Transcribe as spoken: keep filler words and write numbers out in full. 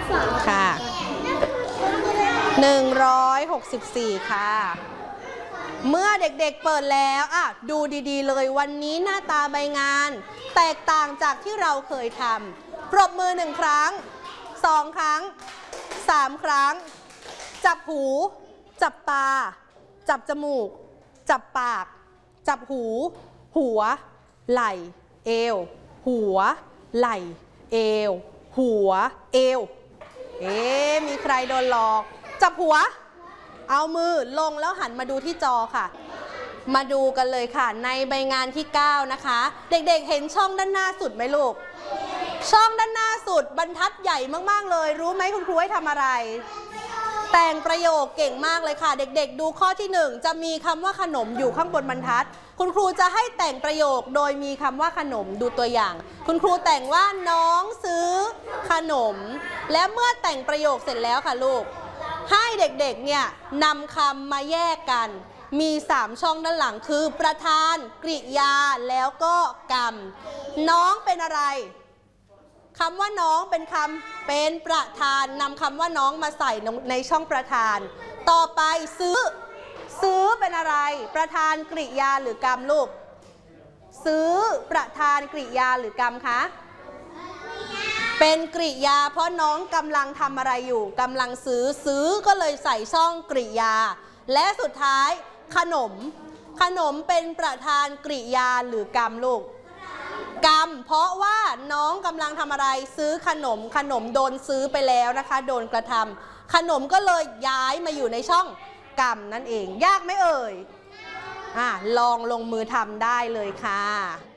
ค่ะหนึ่งร้อยหกสิบสี่ค่ะเมื่อเด็กๆเปิดแล้วอ่ะดูดีๆเลยวันนี้หน้าตาใบงานแตกต่างจากที่เราเคยทำปรบมือหนึ่งครั้งสองครั้งสามครั้งจับหูจับตาจับจมูกจับปากจับหูหัวไหล่เอวหัวไหล่เอวหัวเอวเอ๊ะมีใครโดนหลอกจับหัวเอามือลงแล้วหันมาดูที่จอค่ะมาดูกันเลยค่ะในใบงานที่เก้านะคะเด็กๆเห็นช่องด้านหน้าสุดไหมลูกช่องด้านหน้าสุดบรรทัดใหญ่มากๆเลยรู้ไหมคุณครูให้ทำอะไรแต่งประโยคเก่งมากเลยค่ะเด็กๆดูข้อที่หนึ่งจะมีคำว่าขนมอยู่ข้างบนบรรทัดคุณครูจะให้แต่งประโยคโดยมีคำว่าขนมดูตัวอย่างคุณครูแต่งว่าน้องซื้อขนมและเมื่อแต่งประโยคเสร็จแล้วค่ะลูกให้เด็กๆเนี่ยนำคำมาแยกกันมีสามช่องด้านหลังคือประธานกริยาแล้วก็กรรมน้องเป็นอะไรคำว่าน้องเป็นคำเป็นประธานนำคำว่าน้องมาใส่ในช่องประธานต่อไปซื้อซื้อเป็นอะไรประธานกริยาหรือกรรมลูกซื้อประธานกริยาหรือกรรมคะเป็นกริยาเพราะน้องกำลังทำอะไรอยู่กำลังซื้อซื้อก็เลยใส่ช่องกริยาและสุดท้ายขนมขนมเป็นประธานกริยาหรือกรรมลูกกรรมเพราะว่าน้องกำลังทำอะไรซื้อขนมขนมโดนซื้อไปแล้วนะคะโดนกระทำขนมก็เลยย้ายมาอยู่ในช่องกรรมนั่นเองยากไหมเอ่ยอ่ะลองลงมือทำได้เลยค่ะ